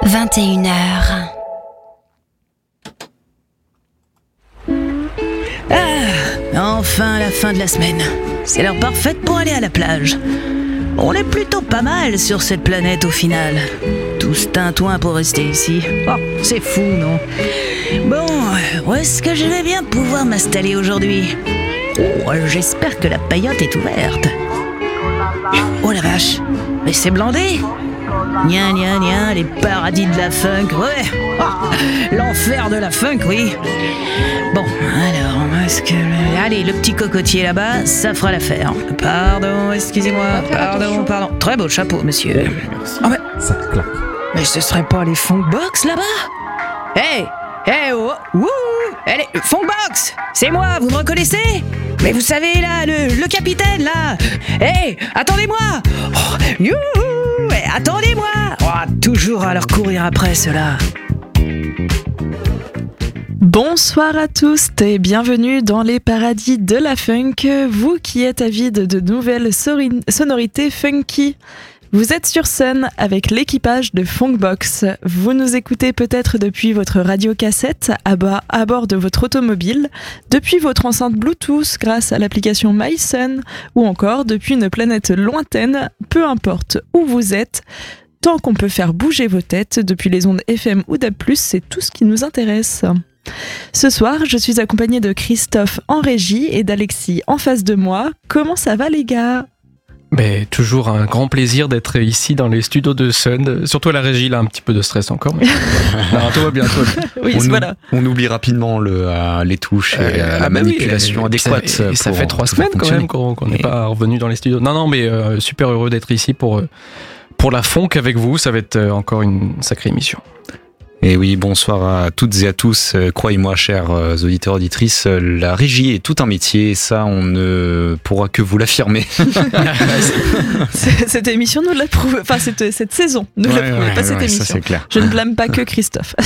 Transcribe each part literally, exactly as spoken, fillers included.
vingt et une heures. Ah, enfin la fin de la semaine. C'est l'heure parfaite pour aller à la plage. On est plutôt pas mal sur cette planète au final. Tous tintouins pour rester ici. Oh, c'est fou, non? Bon, où est-ce que je vais bien pouvoir m'installer aujourd'hui? Oh, j'espère que la paillote est ouverte. Oh la vache, mais c'est blindé. Nia nia nia, les paradis de la funk, ouais. Oh, l'enfer de la funk, oui. Bon, alors, est-ce que... Allez, le petit cocotier là-bas, ça fera l'affaire. Pardon, excusez-moi, pardon, pardon. Très beau chapeau, monsieur. Oh, mais... Ça claque. Mais ce serait pas les Funkbox là-bas? Hey, hey, oh, wouh, allez, Funkbox, c'est moi, vous me reconnaissez? Mais vous savez là, le, le capitaine là. Hey, attendez-moi. Oh, youhou, hey, attendez-moi. Oh, toujours à leur courir après ceux-là. Bonsoir à tous et bienvenue dans les paradis de la funk, vous qui êtes avides de nouvelles sori- sonorités funky. Vous êtes sur scène avec l'équipage de Funkbox. Vous nous écoutez peut-être depuis votre radiocassette à, bas, à bord de votre automobile, depuis votre enceinte Bluetooth grâce à l'application MySun ou encore depuis une planète lointaine, peu importe où vous êtes. Tant qu'on peut faire bouger vos têtes depuis les ondes F M ou D A B plus, c'est tout ce qui nous intéresse. Ce soir, je suis accompagnée de Christophe en régie et d'Alexis en face de moi. Comment ça va les gars ? Mais toujours un grand plaisir d'être ici dans les studios de Sun. Surtout à la régie, là, un petit peu de stress encore. Mais... non, tout va bien, tout va bien. Oui, on, voilà. ou, on oublie rapidement le, euh, les touches et euh, la ah manipulation oui, adéquate. Ça, et ça pour, fait trois semaines quand même qu'on n'est pas revenu dans les studios. Non, non, mais euh, super heureux d'être ici pour, euh, pour la funk avec vous. Ça va être euh, encore une sacrée émission. Et oui, bonsoir à toutes et à tous. Euh, croyez-moi, chers euh, auditeurs, auditrices, euh, la régie est tout un métier. Et ça, on ne pourra que vous l'affirmer. Cette émission nous l'a prouvé. Enfin, cette, cette saison nous ouais, l'a prouvé, ouais, pas cette ouais, émission. Ça, c'est clair. Je ne blâme pas que Christophe.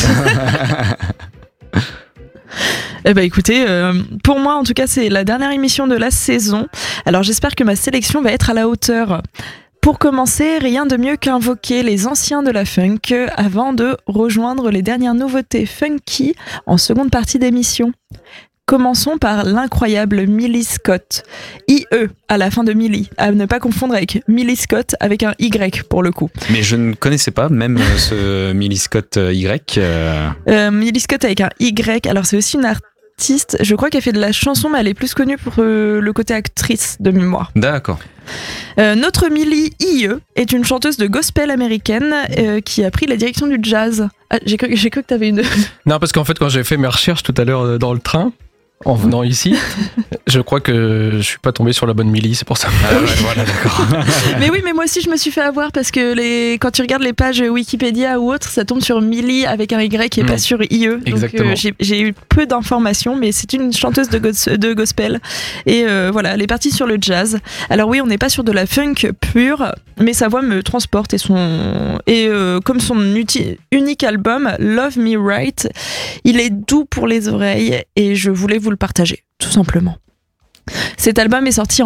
Eh ben écoutez, euh, pour moi en tout cas, c'est la dernière émission de la saison. Alors j'espère que ma sélection va être à la hauteur. Pour commencer, rien de mieux qu'invoquer les anciens de la funk avant de rejoindre les dernières nouveautés funky en seconde partie d'émission. Commençons par l'incroyable Millie Scott. I E à la fin de Millie, à ne pas confondre avec Millie Scott avec un Y pour le coup. Mais je ne connaissais pas même ce Millie Scott Y. Euh... Euh, Millie Scott avec un Y, alors c'est aussi une artiste, je crois qu'elle fait de la chanson, mais elle est plus connue pour euh, le côté actrice de mémoire. D'accord. Euh, notre Millie I E est une chanteuse de gospel américaine euh, qui a pris la direction du jazz. Ah, j'ai cru, j'ai cru que t'avais une... Non, parce qu'en fait, quand j'ai fait mes recherches tout à l'heure dans le train, en venant ici, je crois que je suis pas tombé sur la bonne Millie, c'est pour ça. Ah ouais, voilà, d'accord. Mais oui, mais moi aussi je me suis fait avoir parce que les... quand tu regardes les pages Wikipédia ou autres, ça tombe sur Millie avec un Y et mmh. pas sur I E. Exactement. Donc euh, j'ai, j'ai eu peu d'informations, mais c'est une chanteuse de, gos- de gospel. Et euh, voilà, elle est partie sur le jazz. Alors oui, on n'est pas sur de la funk pure, mais sa voix me transporte et son et euh, comme son uti... unique album Love Me Right, il est doux pour les oreilles et je voulais vous le partager, tout simplement. Cet album est sorti en